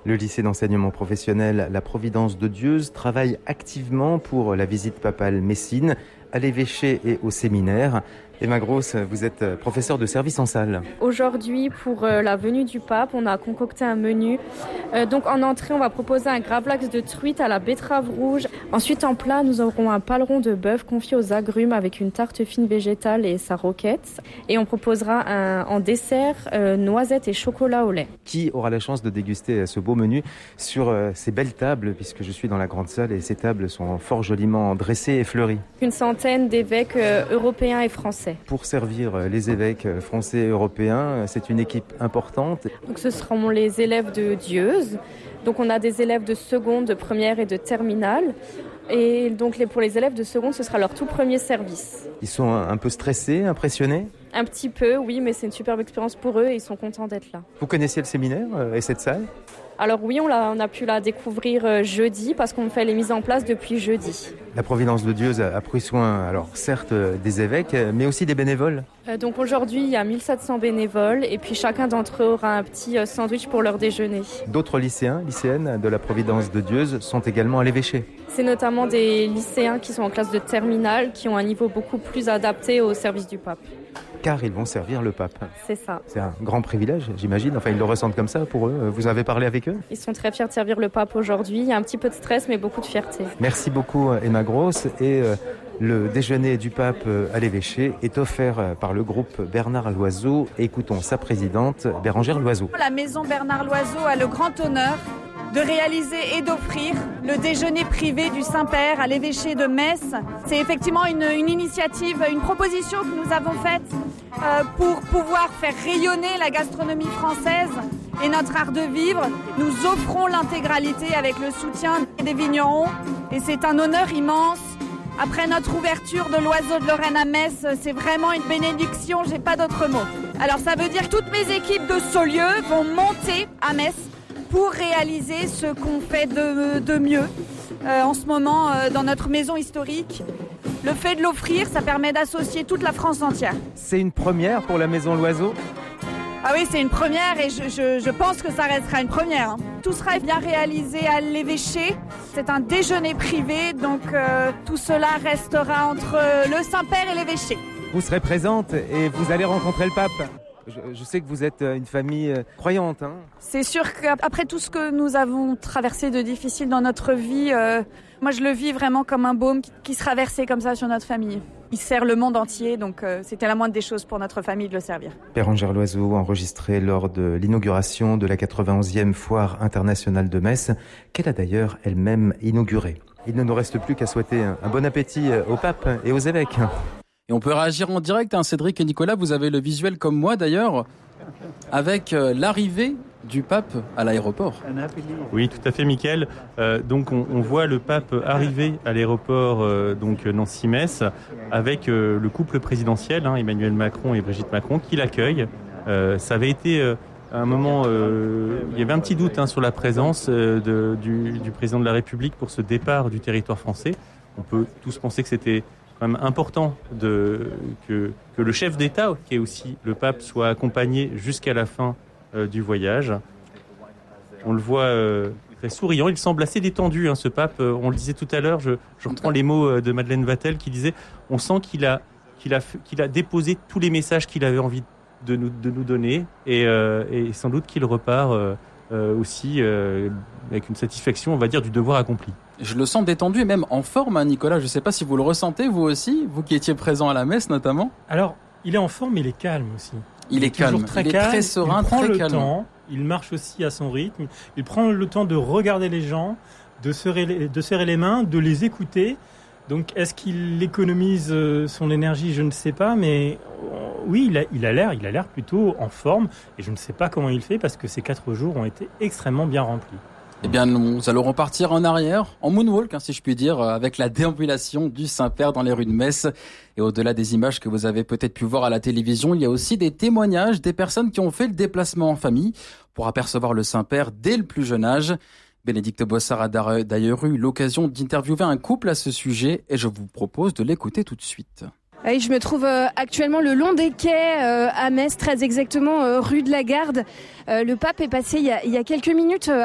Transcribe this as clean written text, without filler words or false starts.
Le lycée d'enseignement professionnel La Providence de Dieuze travaille activement pour la visite papale messine, à l'évêché et au séminaire. Emma Gross, vous êtes professeure de service en salle. Aujourd'hui, pour la venue du pape, on a concocté un menu. Donc en entrée, on va proposer un gravlax de truite à la betterave rouge. Ensuite, en plat, nous aurons un paleron de bœuf confit aux agrumes avec une tarte fine végétale et sa roquette. Et on proposera en dessert noisettes et chocolat au lait. Qui aura la chance de déguster ce beau menu sur ces belles tables, puisque je suis dans la grande salle et ces tables sont fort joliment dressées et fleuries. Une centaine d'évêques européens et français. Pour servir les évêques français et européens, c'est une équipe importante. Donc ce seront les élèves de Dieuze. Donc on a des élèves de seconde, de première et de terminale. Et donc pour les élèves de seconde, ce sera leur tout premier service. Ils sont un peu stressés, impressionnés ? Un petit peu, oui, mais c'est une superbe expérience pour eux et ils sont contents d'être là. Vous connaissiez le séminaire et cette salle ? Alors oui, on a pu la découvrir jeudi parce qu'on fait les mises en place depuis jeudi. La Providence de Dieuze a pris soin, alors certes des évêques, mais aussi des bénévoles. Donc aujourd'hui, il y a 1700 bénévoles et puis chacun d'entre eux aura un petit sandwich pour leur déjeuner. D'autres lycéennes de la Providence de Dieuze sont également à l'évêché. C'est notamment des lycéens qui sont en classe de terminale, qui ont un niveau beaucoup plus adapté au service du pape. Car ils vont servir le pape. C'est ça. C'est un grand privilège, j'imagine. Enfin, ils le ressentent comme ça pour eux. Vous avez parlé avec eux ? Ils sont très fiers de servir le pape aujourd'hui. Il y a un petit peu de stress, mais beaucoup de fierté. Merci beaucoup, Emma Gross. Et le déjeuner du pape à l'évêché est offert par le groupe Bernard Loiseau. Écoutons sa présidente, Bérangère Loiseau. La maison Bernard Loiseau a le grand honneur de réaliser et d'offrir le déjeuner privé du Saint-Père à l'évêché de Metz. C'est effectivement une initiative, une proposition que nous avons faite pour pouvoir faire rayonner la gastronomie française et notre art de vivre. Nous offrons l'intégralité avec le soutien des vignerons et c'est un honneur immense. Après notre ouverture de l'Oiseau de Lorraine à Metz, c'est vraiment une bénédiction, j'ai pas d'autre mot. Alors ça veut dire que toutes mes équipes de Saulieu vont monter à Metz pour réaliser ce qu'on fait de mieux en ce moment dans notre maison historique. Le fait de l'offrir, ça permet d'associer toute la France entière. C'est une première pour la maison Loiseau ? Ah oui, c'est une première et je pense que ça restera une première. Hein. Tout sera bien réalisé à l'évêché. C'est un déjeuner privé, donc tout cela restera entre le Saint-Père et l'évêché. Vous serez présente et vous allez rencontrer le pape. Je sais que vous êtes une famille croyante. Hein. C'est sûr qu'après tout ce que nous avons traversé de difficile dans notre vie, moi je le vis vraiment comme un baume qui sera versé comme ça sur notre famille. Il sert le monde entier, donc c'était la moindre des choses pour notre famille de le servir. Bérangère Loiseau, enregistrée lors de l'inauguration de la 91e Foire internationale de Metz, qu'elle a d'ailleurs elle-même inaugurée. Il ne nous reste plus qu'à souhaiter un bon appétit au pape et aux évêques. Et on peut réagir en direct, hein, Cédric et Nicolas, vous avez le visuel comme moi d'ailleurs, avec l'arrivée du pape à l'aéroport. Oui, tout à fait, Mickaël. Donc on voit le pape arriver à l'aéroport Nancy-Metz avec le couple présidentiel, Emmanuel Macron et Brigitte Macron, qui l'accueillent. Ça avait été un moment, il y avait un petit doute sur la présence du président de la République pour ce départ du territoire français. On peut tous penser que c'était quand même important que le chef d'État, qui est aussi le pape, soit accompagné jusqu'à la fin du voyage. On le voit très souriant, il semble assez détendu, ce pape. On le disait tout à l'heure, je reprends les mots de Madeleine Vatel qui disait « On sent qu'il a déposé tous les messages qu'il avait envie de nous donner et sans doute qu'il repart aussi avec une satisfaction, on va dire, du devoir accompli. » Je le sens détendu et même en forme, Nicolas. Je ne sais pas si vous le ressentez, vous aussi, vous qui étiez présent à la messe notamment. Alors, il est en forme, mais il est calme aussi. Il est calme, il est très serein, très calme. Il prend le temps, il marche aussi à son rythme, il prend le temps de regarder les gens, de serrer les mains, de les écouter. Donc, est-ce qu'il économise son énergie ? Je ne sais pas, mais oui, il a l'air plutôt en forme. Et je ne sais pas comment il fait parce que ces 4 jours ont été extrêmement bien remplis. Eh bien, nous allons repartir en arrière, en moonwalk, si je puis dire, avec la déambulation du Saint-Père dans les rues de Metz. Et au-delà des images que vous avez peut-être pu voir à la télévision, il y a aussi des témoignages des personnes qui ont fait le déplacement en famille pour apercevoir le Saint-Père dès le plus jeune âge. Bénédicte Boissard a d'ailleurs eu l'occasion d'interviewer un couple à ce sujet et je vous propose de l'écouter tout de suite. Oui, je me trouve actuellement le long des quais à Metz, très exactement rue de la Garde. Le pape est passé il y a quelques minutes